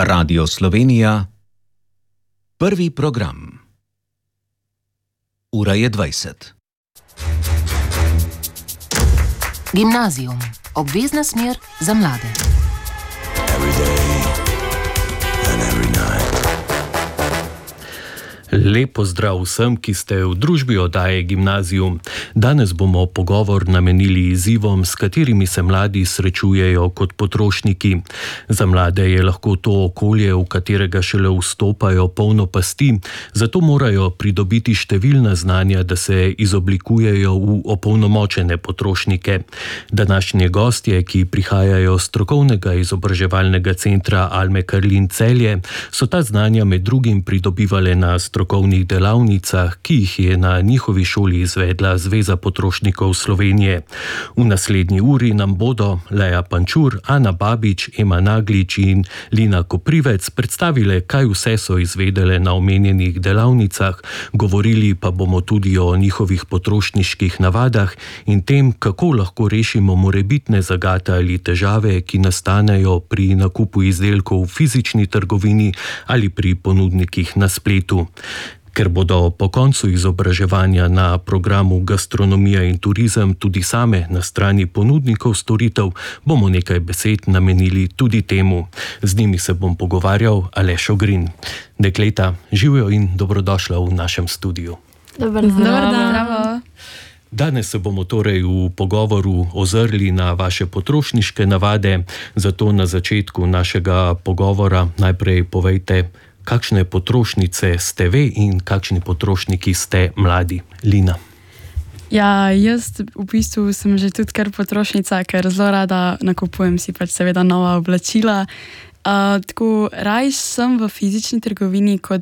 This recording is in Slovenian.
Radio Slovenija, prvi program. Ura je 20. Gimnazijum. Obvezna smer za mlade. Lep pozdrav vsem, ki ste v družbi oddaje Gimnazijum. Danes bomo pogovor namenili izzivom, s katerimi se mladi srečujejo kot potrošniki. Za mlade je lahko to okolje, v katerega šele vstopajo, polno pasti, zato morajo pridobiti številna znanja, da se izoblikujejo v opolnomočene potrošnike. Današnje gostje, ki prihajajo z strokovnega izobraževalnega centra Alme Karlin Celje, so ta znanja med drugim pridobivale na strokovnih delavnicah, ki jih je na njihovi šoli izvedla Zveza potrošnikov Slovenije. V naslednji uri nam bodo Leja Pančur, Ana Babič, Ema Naglič in Lina Koprivec predstavile, kaj vse so izvedele na omenjenih delavnicah, govorili pa bomo tudi o njihovih potrošniških navadah in tem, kako lahko rešimo morebitne zagate ali težave, ki nastanejo pri nakupu izdelkov v fizični trgovini ali pri ponudnikih na spletu. Ker bodo po koncu izobraževanja na programu Gastronomija in turizem tudi same na strani ponudnikov storitev, bomo nekaj besed namenili tudi temu. Z njimi se bom pogovarjal Aleš Ogrin. Dekleta, živijo in dobrodošla v našem studiu. Dobar dan. Danes se bomo torej v pogovoru ozrli na vaše potrošniške navade, zato na začetku našega pogovora najprej povejte, kakšne potrošnice ste vi in kakšni potrošniki ste mladi? Lina. Ja, jaz v bistvu sem že tudi kar potrošnica, ker zelo rada nakupujem si pač seveda nova oblačila. Tako raj sem v fizični trgovini kot